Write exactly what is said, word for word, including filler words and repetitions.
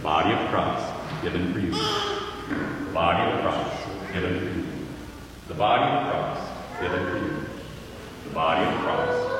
body of Christ given for you. The body of Christ given for you. The body of Christ given for you. The body of Christ